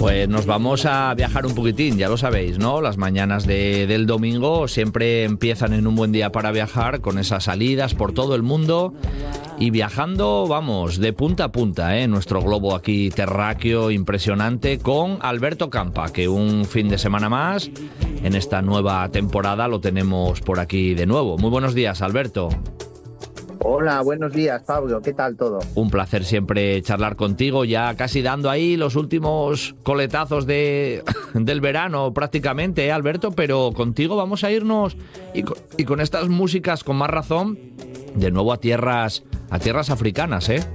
Pues nos vamos a viajar un poquitín, ya lo sabéis, ¿no? Las mañanas del domingo siempre empiezan en un buen día para viajar, con esas salidas por todo el mundo y viajando, vamos, de punta a punta, ¿eh? Nuestro globo aquí terráqueo impresionante con Alberto Campa, que un fin de semana más en esta nueva temporada lo tenemos por aquí de nuevo. Muy buenos días, Alberto. Hola, buenos días, Pablo. ¿Qué tal todo? Un placer siempre charlar contigo, ya casi dando ahí los últimos coletazos del verano prácticamente, Alberto, pero contigo vamos a irnos y con estas músicas con más razón de nuevo a tierras africanas, ¿eh?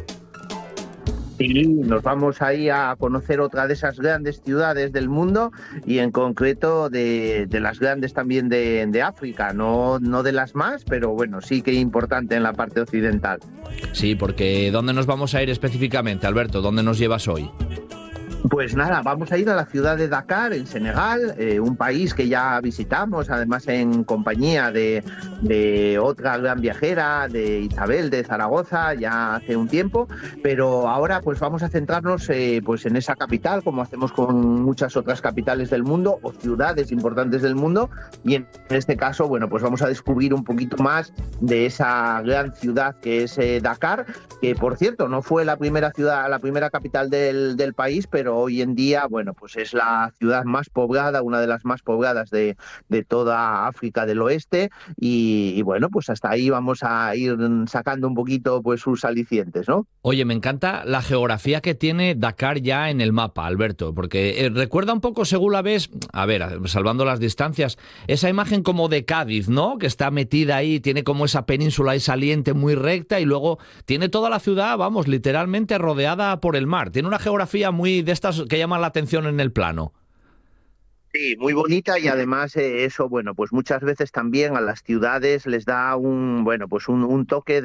Sí, nos vamos ahí a conocer otra de esas grandes ciudades del mundo y en concreto de las grandes también de África, no de las más, pero bueno, sí que importante en la parte occidental. Sí, porque ¿dónde nos vamos a ir específicamente, Alberto? ¿Dónde nos llevas hoy? Pues nada, vamos a ir a la ciudad de Dakar, en Senegal, un país que ya visitamos, además en compañía de otra gran viajera, de Isabel de Zaragoza, ya hace un tiempo, pero ahora pues vamos a centrarnos pues en esa capital, como hacemos con muchas otras capitales del mundo o ciudades importantes del mundo, y en este caso, bueno, pues vamos a descubrir un poquito más de esa gran ciudad que es Dakar, que por cierto no fue la primera ciudad, la primera capital del país, pero hoy en día, bueno, pues es la ciudad más poblada, una de las más pobladas de toda África del Oeste y bueno, pues hasta ahí vamos a ir sacando un poquito pues sus alicientes, ¿no? Oye, me encanta la geografía que tiene Dakar ya en el mapa, Alberto, porque recuerda un poco, según la ves, a ver, salvando las distancias, esa imagen como de Cádiz, ¿no? Que está metida ahí, tiene como esa península ahí saliente muy recta y luego tiene toda la ciudad, vamos, literalmente rodeada por el mar. Tiene una geografía muy de estas que llaman la atención en el plano. Sí, muy bonita y además eso, bueno, pues muchas veces también a las ciudades les da un toque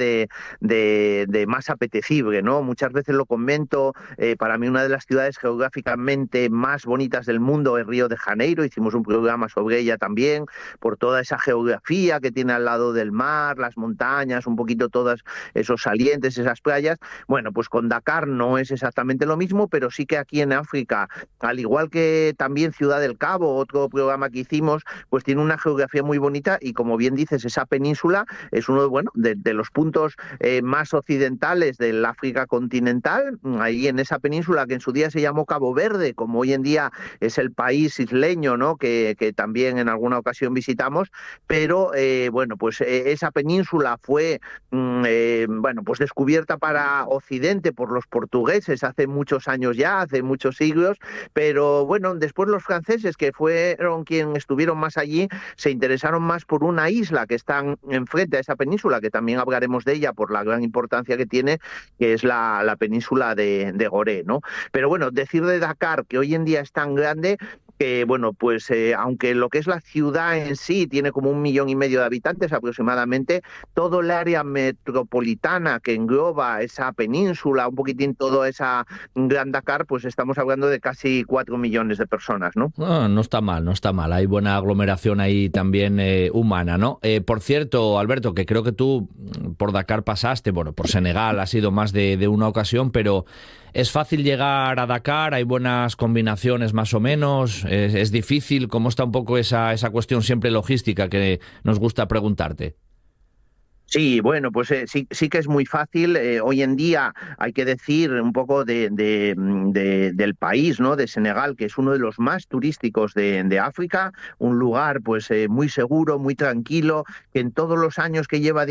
de más apetecible, ¿no? Muchas veces lo comento, para mí una de las ciudades geográficamente más bonitas del mundo es Río de Janeiro, hicimos un programa sobre ella también, por toda esa geografía que tiene al lado del mar, las montañas, un poquito todos esos salientes, esas playas. Bueno, pues con Dakar no es exactamente lo mismo, pero sí que aquí en África, al igual que también Ciudad del Cabo, otro programa que hicimos, pues tiene una geografía muy bonita y como bien dices, esa península es uno de los puntos más occidentales del África continental, ahí en esa península que en su día se llamó Cabo Verde, como hoy en día es el país isleño, ¿no? que también en alguna ocasión visitamos, pero esa península fue pues descubierta para Occidente por los portugueses hace muchos años ya, hace muchos siglos, pero bueno, después los franceses, que fueron quienes estuvieron más allí, se interesaron más por una isla que están enfrente a esa península, que también hablaremos de ella por la gran importancia que tiene, que es la península de Gorée, ¿no? Pero bueno, decir de Dakar que hoy en día es tan grande que, bueno, pues aunque lo que es la ciudad en sí tiene como 1,5 millones de habitantes aproximadamente, todo el área metropolitana que engloba esa península, un poquitín toda esa gran Dakar, pues estamos hablando de casi 4 millones de personas, ¿no? No está mal, no está mal. Hay buena aglomeración ahí también humana, ¿no? Por cierto, Alberto, que creo que tú por Dakar pasaste, bueno, por Senegal ha sido más de una ocasión, pero ¿es fácil llegar a Dakar? ¿Hay buenas combinaciones más o menos? ¿Es difícil? ¿Cómo está un poco esa cuestión siempre logística que nos gusta preguntarte? Sí, bueno, pues sí que es muy fácil. Hoy en día hay que decir un poco del país, ¿no? De Senegal, que es uno de los más turísticos de África, un lugar pues muy seguro, muy tranquilo, que en todos los años que lleva